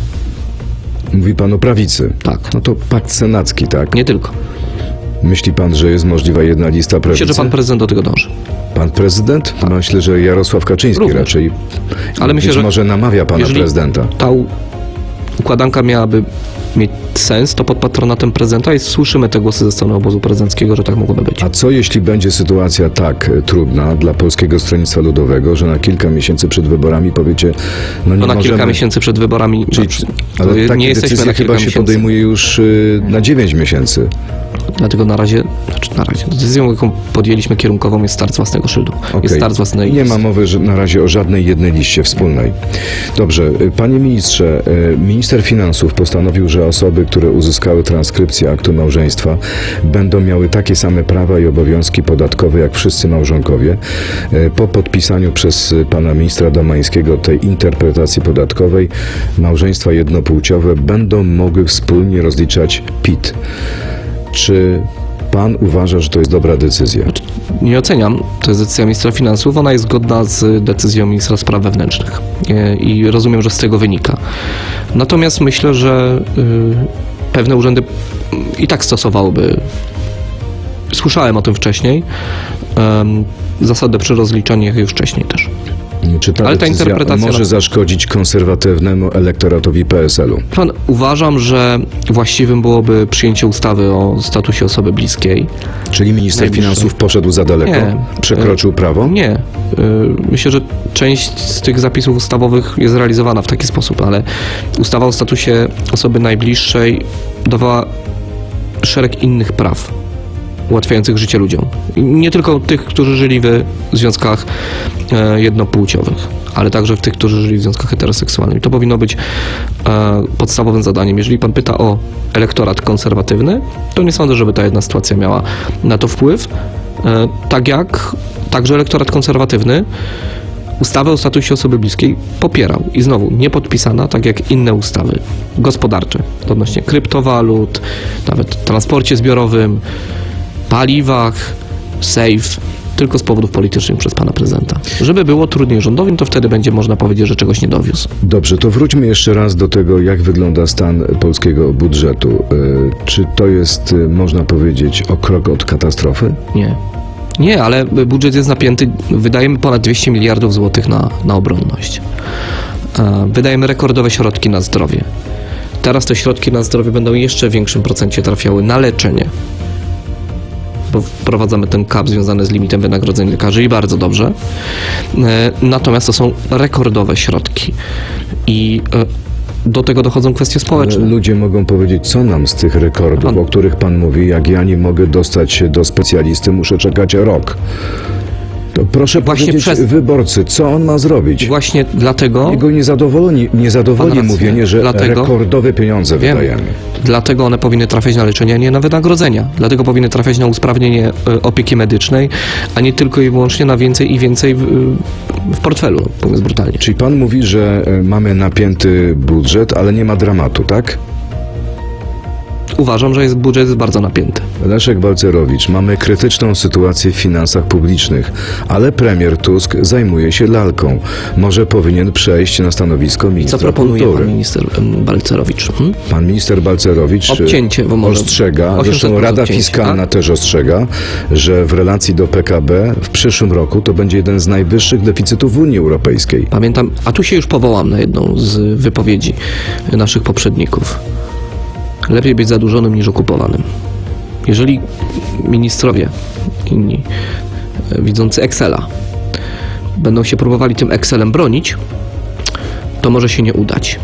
Mówi pan o prawicy. Tak. No to pakt senacki, tak? Nie tylko. Myśli pan, że jest możliwa jedna lista prawicy? Myślę, że pan prezydent do tego dąży. Pan prezydent? Myślę, że Jarosław Kaczyński Również. raczej. Ale myślę, być że może namawia pana jeżeli prezydenta. ta u- układanka miałaby mieć sens, to pod patronatem prezydenta i słyszymy te głosy ze strony obozu prezydenckiego, że tak mogłoby być. A co jeśli będzie sytuacja tak e, trudna dla Polskiego Stronnictwa Ludowego, że na kilka miesięcy przed wyborami powiecie, no nie To na możemy... kilka miesięcy przed wyborami, Czyli, znaczy, ale to takie nie jesteśmy decyzje na kilka chyba się miesięcy. podejmuje już y, na dziewięć miesięcy. Dlatego na razie, znaczy na razie, decyzją, jaką podjęliśmy kierunkową jest start z własnego szyldu. Jest Okej. start z własnej Nie listy. ma mowy że na razie o żadnej jednej liście wspólnej. Dobrze, y, panie ministrze, y, minister finansów postanowił, że osoby, które uzyskały transkrypcję aktu małżeństwa, będą miały takie same prawa i obowiązki podatkowe jak wszyscy małżonkowie. Y, Po podpisaniu przez y, pana ministra Domańskiego tej interpretacji podatkowej małżeństwa jednopłciowe będą mogły wspólnie rozliczać P I T. Czy Pan uważa, że to jest dobra decyzja? Nie oceniam, to jest decyzja ministra finansów, ona jest zgodna z decyzją ministra spraw wewnętrznych E, i rozumiem, że z tego wynika. Natomiast myślę, że y, pewne urzędy i tak stosowałyby, słyszałem o tym wcześniej, em, zasadę przy rozliczaniach już wcześniej też. Czy ta Ale ta decyzja interpretacja może na- zaszkodzić konserwatywnemu elektoratowi P S L u? Pan, uważam, że właściwym byłoby przyjęcie ustawy o statusie osoby bliskiej. Czyli minister Najbliższe. finansów poszedł za daleko? Nie. Przekroczył prawo? Nie. Y, Myślę, że część z tych zapisów ustawowych jest realizowana w taki sposób, ale ustawa o statusie osoby najbliższej dawała szereg innych praw ułatwiających życie ludziom. I nie tylko tych, którzy żyli w związkach e, jednopłciowych, ale także w tych, którzy żyli w związkach heteroseksualnych. To powinno być e, podstawowym zadaniem. Jeżeli pan pyta o elektorat konserwatywny, to nie sądzę, żeby ta jedna sytuacja miała na to wpływ. E, tak jak także elektorat konserwatywny ustawę o statusie osoby bliskiej popierał i znowu nie podpisana, tak jak inne ustawy gospodarcze odnośnie kryptowalut, nawet transporcie zbiorowym, paliwach, safe, tylko z powodów politycznych przez pana prezydenta. Żeby było trudniej rządowym, to wtedy będzie można powiedzieć, że czegoś nie dowiózł. Dobrze, to wróćmy jeszcze raz do tego, jak wygląda stan polskiego budżetu. Y, Czy to jest, y, można powiedzieć, o krok od katastrofy? Nie. Nie, ale budżet jest napięty. Wydajemy ponad dwieście miliardów złotych na, na obronność. E, Wydajemy rekordowe środki na zdrowie. Teraz te środki na zdrowie będą jeszcze w większym procencie trafiały na leczenie, bo wprowadzamy ten cap związany z limitem wynagrodzeń lekarzy i bardzo dobrze. E, Natomiast to są rekordowe środki i e, do tego dochodzą kwestie Ale społeczne. ludzie mogą powiedzieć, co nam z tych rekordów, Pan- o których pan mówi, jak ja nie mogę dostać się do specjalisty, muszę czekać rok. To proszę Właśnie powiedzieć przez- wyborcy, co on ma zrobić? Właśnie dlatego... Jego nie zadowoli, nie zadowoli Pan rację. mówienie, że Dlatego- rekordowe pieniądze Wiem. wydajemy. Dlatego one powinny trafiać na leczenie, a nie na wynagrodzenia. Dlatego powinny trafiać na usprawnienie e, opieki medycznej, a nie tylko i wyłącznie na więcej i więcej w, w portfelu, mówiąc brutalnie. Czyli pan mówi, że e, mamy napięty budżet, ale nie ma dramatu, tak? Uważam, że jest, budżet jest bardzo napięty. Leszek Balcerowicz, mamy krytyczną sytuację w finansach publicznych, ale premier Tusk zajmuje się lalką. Może powinien przejść na stanowisko Co ministra proponuje kultury. pan minister em, Balcerowicz? Hmm? Pan minister Balcerowicz Obcięcie, bo może ostrzega, osiemset zresztą procent Rada obcięcie, Fiskalna tak? też ostrzega, że w relacji do P K B w przyszłym roku to będzie jeden z najwyższych deficytów w Unii Europejskiej. Pamiętam, a tu się już powołam na jedną z wypowiedzi naszych poprzedników. Lepiej być zadłużonym niż okupowanym. Jeżeli ministrowie inni, e, widzący Excela, będą się próbowali tym Excelem bronić, to może się nie udać.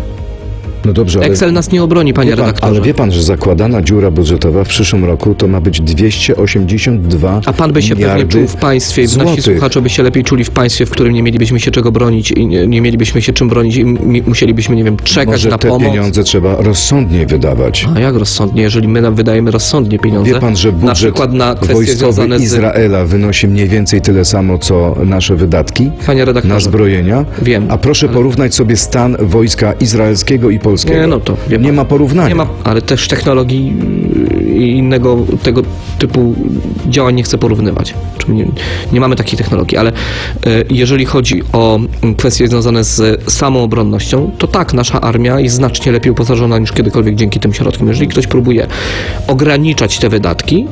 No dobrze, ale... Excel nas nie obroni, panie Wie pan, redaktorze. ale wie pan, że zakładana dziura budżetowa w przyszłym roku to ma być dwieście osiemdziesiąt dwa A pan by się pewnie miliardy czuł w państwie, i nasi złotych. słuchacze by się lepiej czuli w państwie, w którym nie mielibyśmy się czego bronić i nie, nie mielibyśmy się czym bronić i mi, musielibyśmy, nie wiem, czekać Może na te pomoc. pieniądze trzeba rozsądnie wydawać. A jak rozsądnie, jeżeli my nam wydajemy rozsądnie pieniądze, Wie pan, że na budżet przykład na kwestie wojskowy związane z... Izraela wynosi mniej więcej tyle samo, co nasze wydatki Panie redaktorze, na zbrojenia? Wiem, A proszę ale- porównać sobie stan wojska izraelskiego i polskiego. Nie, no to wie Nie pan. ma porównania. Nie ma, ale też technologii i innego tego typu działań nie chcę porównywać. Czyli nie, nie mamy takiej technologii, ale e, jeżeli chodzi o kwestie związane z samą obronnością, to tak, nasza armia jest znacznie lepiej uposażona niż kiedykolwiek dzięki tym środkom. Jeżeli ktoś próbuje ograniczać te wydatki,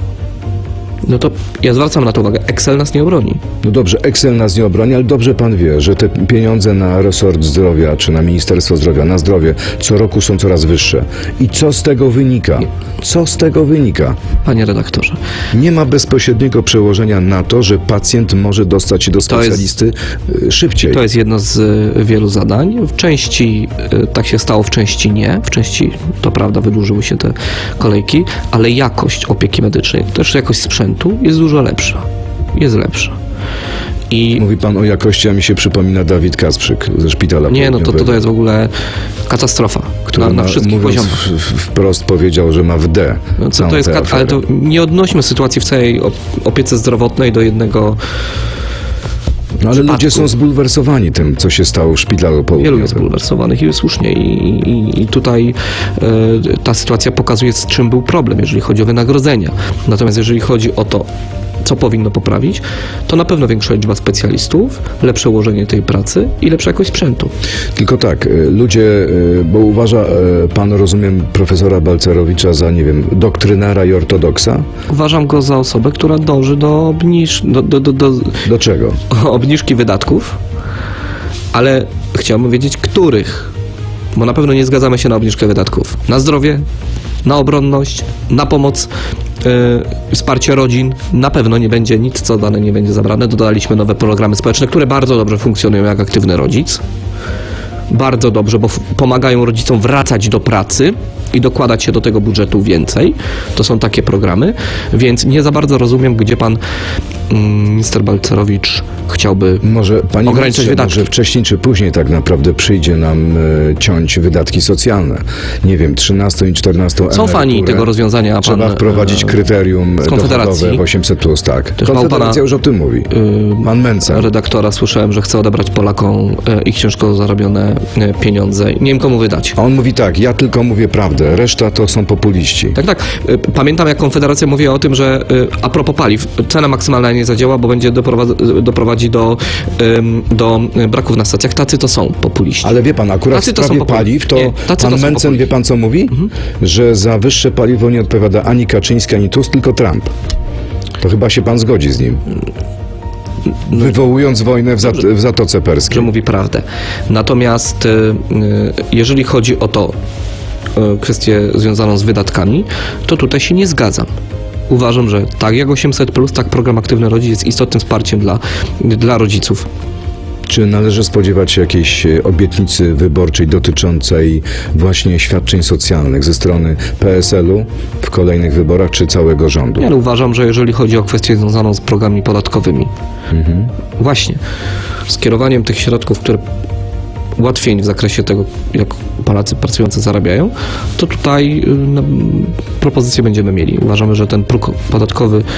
no to ja zwracam na to uwagę, Excel nas nie obroni. No dobrze, Excel nas nie obroni, ale dobrze pan wie, że te pieniądze na resort zdrowia, czy na Ministerstwo Zdrowia, na zdrowie, co roku są coraz wyższe. I co z tego wynika? Co z tego wynika? Panie redaktorze, Nie ma bezpośredniego przełożenia na to, że pacjent może dostać się do To jest- specjalisty y, szybciej. to jest jedno z y, wielu zadań. W części y, tak się stało, w części nie. W części, to prawda, wydłużyły się te kolejki, ale jakość opieki medycznej, też jakość sprzętu jest dużo lepsza. Jest lepsza. I Mówi pan o jakości, a mi się przypomina Dawid Kasprzyk ze szpitala nie, no to, to, to południowego, jest w ogóle katastrofa. który Na, na ma, wszystkich mówiąc poziomach. w, w, wprost powiedział, że ma w D No to, całą to jest, tę kat- ale aferę. to nie odnośmy sytuacji w całej op- opiece zdrowotnej do jednego No ale przypadku. ludzie są zbulwersowani tym, co się stało w szpitalu południowym. Wielu jest bulwersowanych i słusznie. I, i, i tutaj e, ta sytuacja pokazuje, z czym był problem, jeżeli chodzi o wynagrodzenia. Natomiast jeżeli chodzi o to, co powinno poprawić, to na pewno większa liczba specjalistów, lepsze ułożenie tej pracy i lepsza jakość sprzętu. Tylko tak, y, ludzie, y, bo uważa y, pan, rozumiem, profesora Balcerowicza za, nie wiem, doktrynera i ortodoksa? Uważam go za osobę, która dąży do, obniż, do, do, do, do Do czego? obniżki wydatków, ale chciałbym wiedzieć, których. Bo na pewno nie zgadzamy się na obniżkę wydatków. Na zdrowie, na obronność, na pomoc, yy, wsparcie rodzin. Na pewno nie będzie nic, co dane nie będzie zabrane. Dodaliśmy nowe programy społeczne, które bardzo dobrze funkcjonują jak aktywny rodzic. Bardzo dobrze, bo f- pomagają rodzicom wracać do pracy i dokładać się do tego budżetu więcej. To są takie programy, więc nie za bardzo rozumiem, gdzie pan mm, minister Balcerowicz chciałby Może, panie ograniczać ministrze, wydatki. może wcześniej czy później tak naprawdę przyjdzie nam y, ciąć wydatki socjalne. Nie wiem, trzynastą i czternastą Są fani emeryturę. tego rozwiązania, a pan... Trzeba wprowadzić e, kryterium z Konfederacji. dochodowe w osiemset plus, tak. Też mało Konfederacja pana, już o tym mówi. Yy, Pan Mencen. redaktora słyszałem, że chce odebrać Polakom e, ich ciężko zarobione e, pieniądze. Nie wiem, komu wydać. A on mówi tak, ja tylko mówię prawdę, reszta to są populiści. Tak, tak. E, Pamiętam, jak Konfederacja mówiła o tym, że e, a propos paliw, cena maksymalna nie zadziała, bo będzie doprowadzi, doprowadzi do, em, do braków na stacjach. Tacy to są populiści. Ale wie pan, akurat Tacy w to są sprawie populi- paliw, to Nie, tacy pan to są Mencen, populiści. wie pan co mówi? Że za wyższe paliwo nie odpowiada ani Kaczyński, ani Tusk, tylko Trump. To chyba się pan zgodzi z nim. Wywołując wojnę w, Zat- w Zatoce że Perskiej. mówi prawdę. Natomiast e, e, jeżeli chodzi o to, e, kwestię związaną z wydatkami, to tutaj się nie zgadzam. Uważam, że tak jak osiemset plus, tak program Aktywny Rodzic jest istotnym wsparciem dla, dla rodziców. Czy należy spodziewać się jakiejś e, obietnicy wyborczej dotyczącej właśnie świadczeń socjalnych ze strony P S L-u w kolejnych wyborach, czy całego rządu? Ja uważam, że jeżeli chodzi o kwestię związaną z programami podatkowymi, Mhm. właśnie skierowaniem tych środków, które ułatwień w zakresie tego, jak Polacy pracujący zarabiają, to tutaj y, no, propozycje będziemy mieli. Uważamy, że ten próg podatkowy e,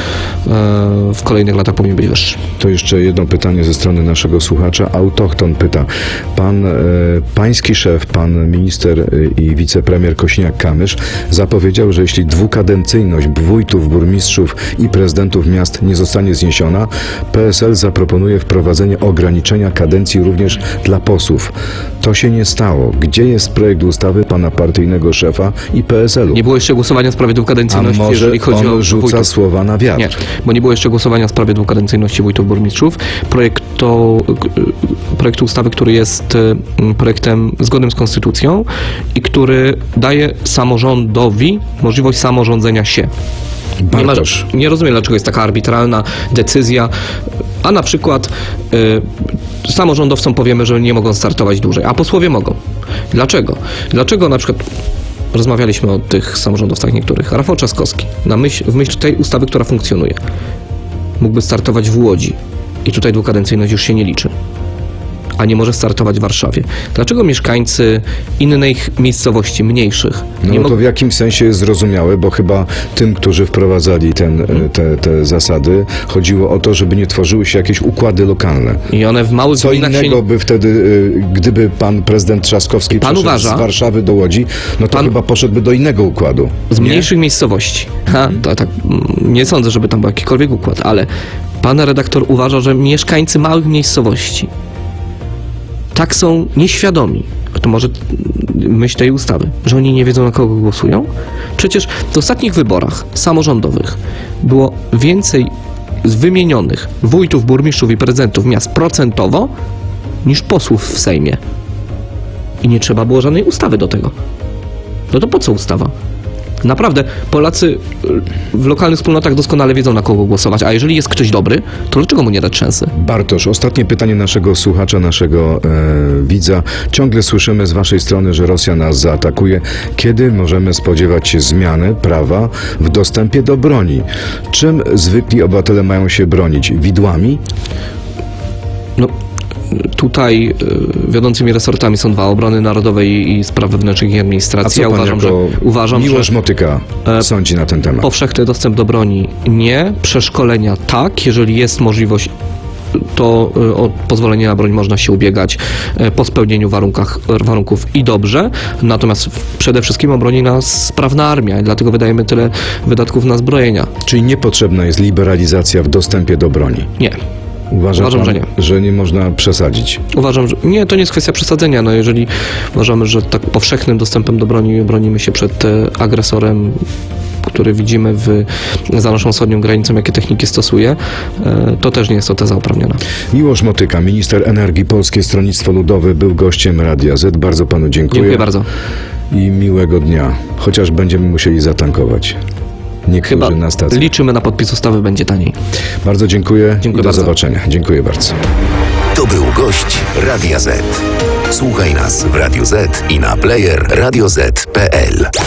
w kolejnych latach powinien być wyższy. To jeszcze jedno pytanie ze strony naszego słuchacza. Autochton pyta. Pan, e, pański szef, pan minister e, i wicepremier Kosiniak-Kamysz zapowiedział, że jeśli dwukadencyjność wójtów, burmistrzów i prezydentów miast nie zostanie zniesiona, P S L zaproponuje wprowadzenie ograniczenia kadencji również dla posłów. To się nie stało. Gdzie jest projekt ustawy pana partyjnego szefa i P S L-u? Nie było jeszcze głosowania w sprawie A dwukadencyjności, może jeżeli chodzi on o rzuca wójtów. słowa na wiatr? Nie, bo nie było jeszcze głosowania w sprawie dwukadencyjności wójtów burmistrzów. Projekt to, projekt ustawy, który jest mm, projektem zgodnym z konstytucją i który daje samorządowi możliwość samorządzenia się. Nie, ma, Bartosz. nie rozumiem, dlaczego jest taka arbitralna decyzja, a na przykład y, samorządowcom powiemy, że nie mogą startować dłużej, a posłowie mogą. Dlaczego? Dlaczego na przykład rozmawialiśmy o tych samorządowcach niektórych. Rafał Trzaskowski, na myśl, w myśl tej ustawy, która funkcjonuje, mógłby startować w Łodzi i tutaj dwukadencyjność już się nie liczy, a nie może startować w Warszawie. Dlaczego mieszkańcy innych miejscowości, mniejszych, No nie to mogą... w jakim sensie jest zrozumiałe, bo chyba tym, którzy wprowadzali ten, e, te, te zasady, chodziło o to, żeby nie tworzyły się jakieś układy lokalne. I one w małych Co gminach innego się... by wtedy, e, gdyby pan prezydent Trzaskowski Pan przeszedł uważa- z Warszawy do Łodzi, no to Pan- chyba poszedłby do innego układu. Z nie? mniejszych miejscowości. Ha, to, tak, mm, nie sądzę, żeby tam był jakikolwiek układ, ale pan redaktor uważa, że mieszkańcy małych miejscowości tak są nieświadomi, to może myśl tej ustawy, że oni nie wiedzą, na kogo głosują? Przecież w ostatnich wyborach samorządowych było więcej z wymienionych wójtów, burmistrzów i prezydentów miast procentowo niż posłów w Sejmie. I nie trzeba było żadnej ustawy do tego. No to po co ustawa? Naprawdę, Polacy y, w lokalnych wspólnotach doskonale wiedzą, na kogo głosować, a jeżeli jest ktoś dobry, to dlaczego mu nie dać szansy? Bartosz, ostatnie pytanie naszego słuchacza, naszego e, widza. Ciągle słyszymy z waszej strony, że Rosja nas zaatakuje. Kiedy możemy spodziewać się zmiany prawa w dostępie do broni? Czym zwykli obywatele mają się bronić? Widłami? No, tutaj y, wiodącymi resortami są dwa, obrony narodowej i spraw wewnętrznych i A administracji. co Ja pan uważam, że, jako uważam, Miłosz że Motyka e, sądzi na ten temat? powszechny dostęp do broni nie, przeszkolenia tak, jeżeli jest możliwość to y, o pozwolenie na broń można się ubiegać y, po spełnieniu warunkach, warunków i dobrze, natomiast w- przede wszystkim obroni nas sprawna armia i dlatego wydajemy tyle wydatków na zbrojenia. Czyli niepotrzebna jest liberalizacja w dostępie do broni. Nie. Uważa Uważam, pan, że nie. że nie można przesadzić. Uważam, że nie, to nie jest kwestia przesadzenia. No jeżeli uważamy, że tak powszechnym dostępem do broni bronimy się przed e, agresorem, który widzimy w, za naszą wschodnią granicą, jakie techniki stosuje, e, to też nie jest to teza uprawniona. Miłosz Motyka, minister energii, Polskie Stronnictwo Ludowe, był gościem Radia Z. Bardzo panu dziękuję. Dziękuję bardzo. I miłego dnia. Chociaż będziemy musieli zatankować. Niektórzy Chyba na stacji. liczymy na podpis ustawy, będzie taniej. Bardzo dziękuję Dziękuję i do bardzo. zobaczenia. Dziękuję bardzo. To był gość Radia Z. Słuchaj nas w Radio Z i na player radio zet kropka pe el.